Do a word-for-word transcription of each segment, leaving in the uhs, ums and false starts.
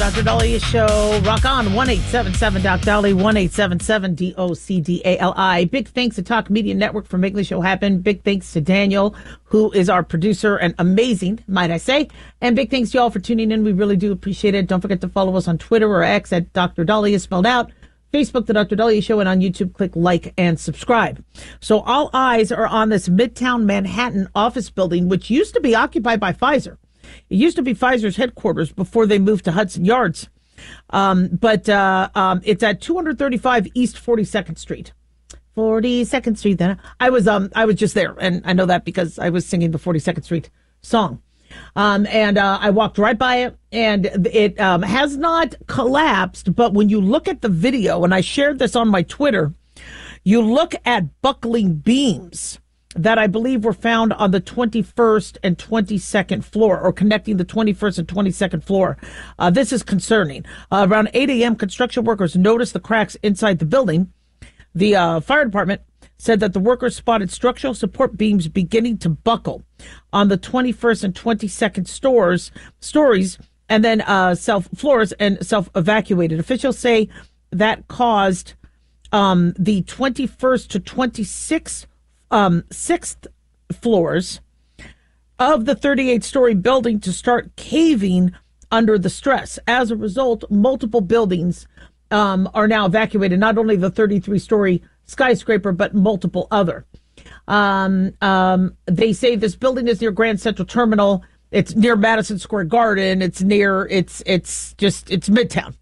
Doctor Dalia's show. Rock on. one eight seven seven Doc Dali. one eight seven seven D O C D A L I. Big thanks to Talk Media Network for making the show happen. Big thanks to Daniel, who is our producer and amazing, might I say. And big thanks to y'all for tuning in. We really do appreciate it. Don't forget to follow us on Twitter or X at Doctor Dalia, spelled out. Facebook, The Doctor Dalia Show, and on YouTube, click like and subscribe. So all eyes are on this Midtown Manhattan office building, which used to be occupied by Pfizer. It used to be Pfizer's headquarters before they moved to Hudson Yards. Um, but uh, um, it's at two thirty-five East forty-second Street. forty-second Street. Then I was um I was just there, and I know that because I was singing the forty-second Street song. Um, and uh, I walked right by it, and it um, has not collapsed. But when you look at the video, and I shared this on my Twitter, you look at buckling beams that I believe were found on the twenty-first and twenty-second floor, or connecting the twenty-first and twenty-second floor. Uh, this is concerning. Uh, around eight a.m., construction workers noticed the cracks inside the building. The uh, fire department said that the workers spotted structural support beams beginning to buckle on the twenty-first and twenty-second stores, stories, and then uh, self floors and self-evacuated. Officials say that caused um, the twenty-first to twenty-sixth Um, sixth floors of the thirty-eight story building to start caving under the stress. As a result, multiple buildings um, are now evacuated, not only the thirty-three story skyscraper, but multiple other. Um, um, they say this building is near Grand Central Terminal. It's near Madison Square Garden. It's near, it's, it's just, it's Midtown.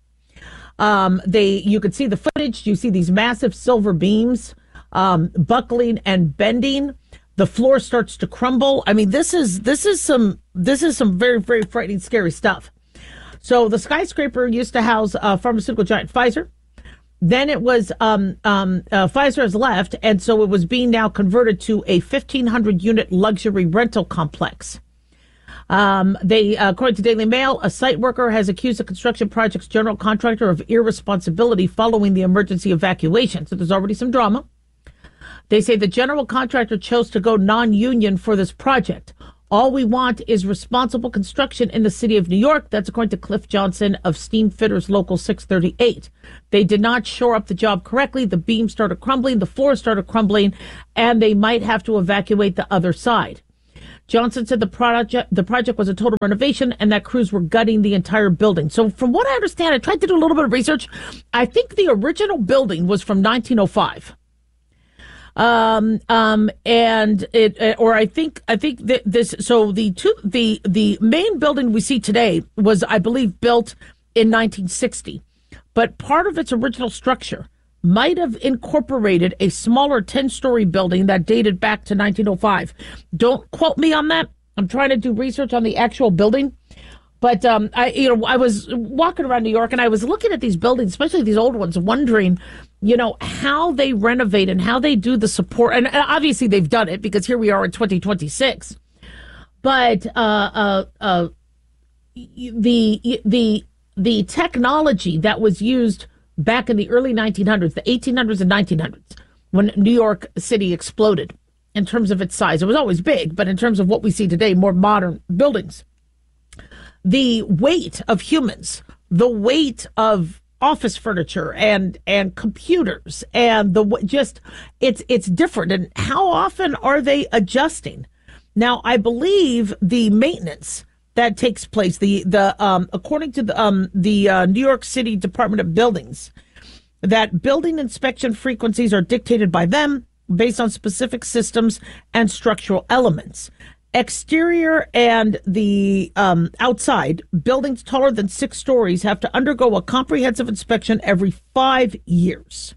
Um, they, you could see the footage. You see these massive silver beams Um, buckling and bending. The floor starts to crumble. I mean, this is this is some this is some very, very frightening, scary stuff. So the skyscraper used to house uh, pharmaceutical giant Pfizer. Then it was um, um, uh, Pfizer has left, and so it was being now converted to a fifteen hundred unit luxury rental complex. Um, they, uh, according to Daily Mail, a site worker has accused the construction project's general contractor of irresponsibility following the emergency evacuation. So there's already some drama. They say the general contractor chose to go non-union for this project. All we want is responsible construction in the city of New York. That's according to Cliff Johnson of Steam Fitters Local six thirty-eight. They did not shore up the job correctly. The beams started crumbling, the floor started crumbling, and they might have to evacuate the other side. Johnson said the project the project was a total renovation and that crews were gutting the entire building. So from what I understand, I tried to do a little bit of research. I think the original building was from nineteen oh five. Um, um, and it, or I think, I think that this, so the two, the, the main building we see today was, I believe, built in nineteen sixty, but part of its original structure might have incorporated a smaller ten story building that dated back to nineteen oh five. Don't quote me on that. I'm trying to do research on the actual building. But, um, I, you know, I was walking around New York and I was looking at these buildings, especially these old ones, wondering, you know, how they renovate and how they do the support. And obviously they've done it because here we are in twenty twenty-six. But, uh, uh, uh, the, the, the technology that was used back in the early nineteen hundreds, the eighteen hundreds and nineteen hundreds, when New York City exploded in terms of its size, it was always big, but in terms of what we see today, more modern buildings. The weight of humans, the weight of office furniture and and computers, and the just it's it's different. And how often are they adjusting? Now, I believe the maintenance that takes place, the the um, according to the um, the uh, New York City Department of Buildings, that building inspection frequencies are dictated by them based on specific systems and structural elements. Exterior and the um, outside, buildings taller than six stories have to undergo a comprehensive inspection every five years.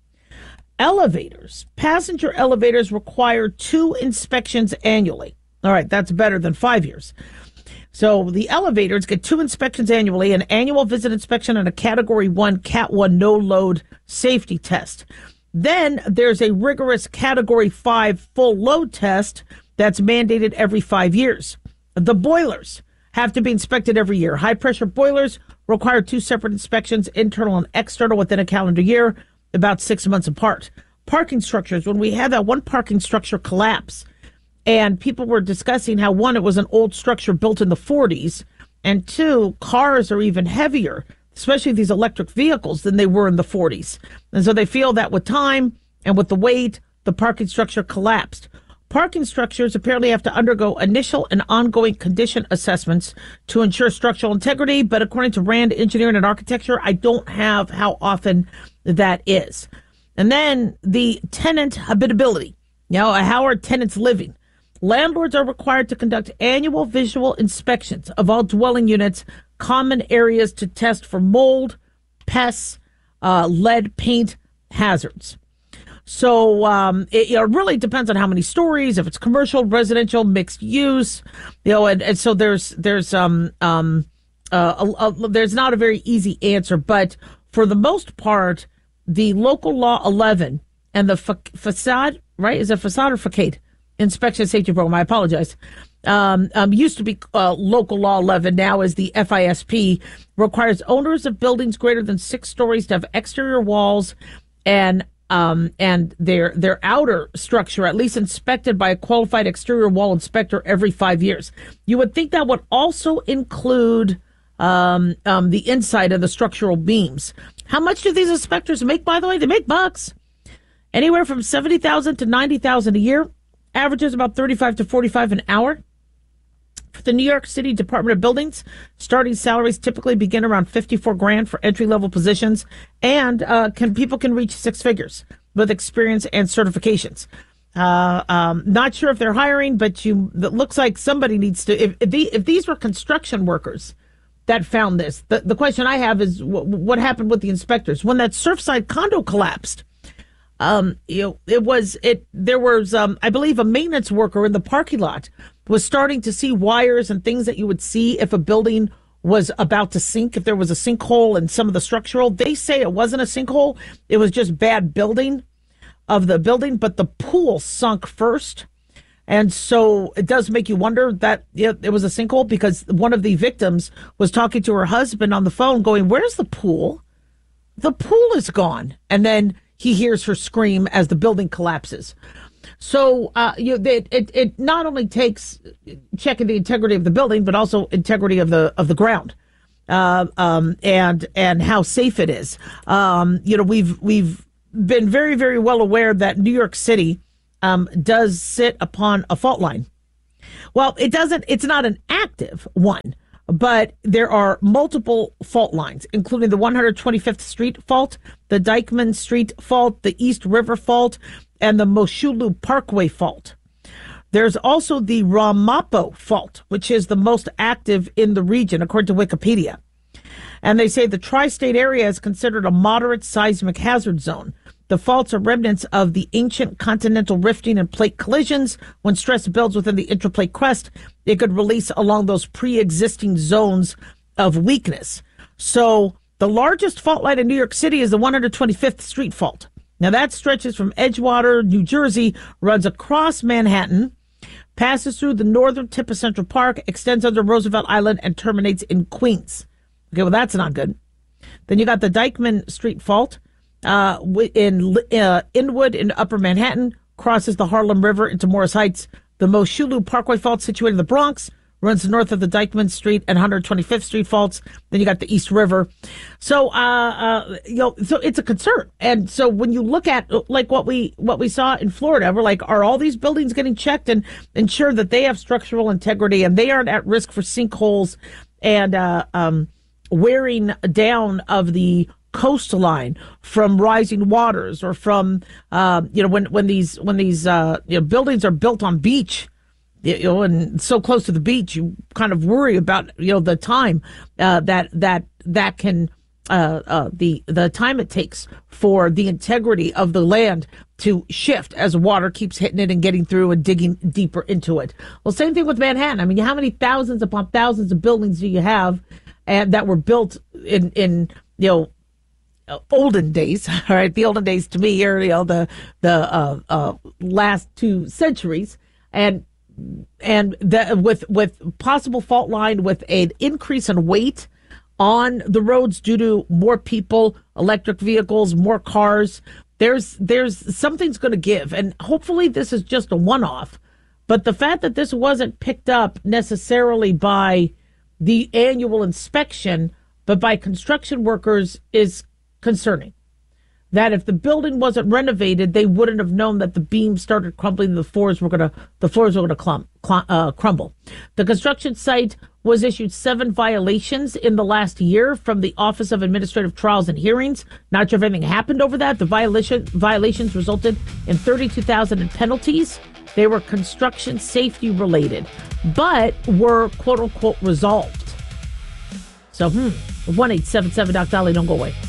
Elevators, passenger elevators require two inspections annually. All right, that's better than five years. So the elevators get two inspections annually, an annual visit inspection and a Category one, Cat one no-load safety test. Then there's a rigorous Category five full load test that's mandated every five years. The boilers have to be inspected every year. High-pressure boilers require two separate inspections, internal and external, within a calendar year, about six months apart. Parking structures, when we had that one parking structure collapse, and people were discussing how, one, it was an old structure built in the forties, And two, cars are even heavier, especially these electric vehicles, than they were in the forties. And so they feel that with time and with the weight, the parking structure collapsed. Parking structures apparently have to undergo initial and ongoing condition assessments to ensure structural integrity. But according to Rand Engineering and Architecture, I don't have how often that is. And then the tenant habitability. You know, how are tenants living? Landlords are required to conduct annual visual inspections of all dwelling units, common areas to test for mold, pests, uh, lead paint hazards. So um, it, it really depends on how many stories, if it's commercial, residential, mixed use, you know, and, and so there's there's um um uh a, a, there's not a very easy answer, but for the most part, the local law eleven and the fa- facade, right? Is it facade or facade inspection safety program? I apologize. Um, um, used to be uh, local law eleven, now is the F I S P, requires owners of buildings greater than six stories to have exterior walls and um, and their their outer structure at least inspected by a qualified exterior wall inspector every five years. You would think that would also include um, um, the inside of the structural beams. How much do these inspectors make, by the way? They make bucks. Anywhere from seventy thousand to ninety thousand a year. Averages about thirty-five to forty-five an hour. For the New York City Department of Buildings, starting salaries typically begin around fifty-four grand for entry-level positions, and uh, can people can reach six figures with experience and certifications. Uh, um, not sure if they're hiring, but you it looks like somebody needs to. If if, the, if these were construction workers that found this, the, the question I have is what, what happened with the inspectors when that Surfside condo collapsed? Um, you know, it was it. There was, um, I believe, a maintenance worker in the parking lot was starting to see wires and things that you would see if a building was about to sink. If there was a sinkhole in some of the structural, they say it wasn't a sinkhole; it was just bad building of the building. But the pool sunk first, and so it does make you wonder that you know, it was a sinkhole because one of the victims was talking to her husband on the phone, going, "Where's the pool? The pool is gone," and then he hears her scream as the building collapses. So uh, you, it, it it not only takes checking the integrity of the building, but also integrity of the of the ground, uh, um, and and how safe it is. Um, you know, we've we've been very very well aware that New York City um, does sit upon a fault line. Well, it doesn't. It's not an active one. But there are multiple fault lines, including the one hundred twenty-fifth Street fault, the Dyckman Street fault, the East River fault, and the Moshulu Parkway fault. There's also the Ramapo fault, which is the most active in the region, according to Wikipedia. And they say the tri-state area is considered a moderate seismic hazard zone. The faults are remnants of the ancient continental rifting and plate collisions. When stress builds within the intraplate crust, it could release along those pre-existing zones of weakness. So the largest fault line in New York City is the one hundred twenty-fifth Street fault. Now that stretches from Edgewater, New Jersey, runs across Manhattan, passes through the northern tip of Central Park, extends under Roosevelt Island, and terminates in Queens. Okay, well, that's not good. Then you got the Dyckman Street fault. Uh, in uh, Inwood in Upper Manhattan, crosses the Harlem River into Morris Heights. The Moshulu Parkway fault, situated in the Bronx, runs north of the Dyckman Street and one hundred twenty-fifth Street faults. Then you got the East River. So, uh, uh, you know, so it's a concern. And so when you look at like what we what we saw in Florida, we're like, are all these buildings getting checked and ensure that they have structural integrity and they aren't at risk for sinkholes and uh, um, wearing down of the coastline from rising waters or from uh, you know when when these when these uh, you know, buildings are built on beach, you know, and so close to the beach, you kind of worry about you know the time uh, that that that can uh, uh, the the time it takes for the integrity of the land to shift as water keeps hitting it and getting through and digging deeper into it. Well, same thing with Manhattan. I mean, how many thousands upon thousands of buildings do you have and that were built in in you know Uh, olden days, all right. The olden days to me are you know the the uh, uh, last two centuries, and and the, with with possible fault line with an increase in weight on the roads due to more people, electric vehicles, more cars. There's there's something's going to give, and hopefully this is just a one-off. But the fact that this wasn't picked up necessarily by the annual inspection, but by construction workers is concerning. That if the building wasn't renovated, they wouldn't have known that the beams started crumbling. The floors were gonna, the floors were gonna clump, clump, uh, crumble. The construction site was issued seven violations in the last year from the Office of Administrative Trials and Hearings. Not sure if anything happened over that. The violation violations resulted in thirty-two thousand in penalties. They were construction safety related, but were quote unquote resolved. So, hmm, one eight seven seven Doc Dolly, don't go away.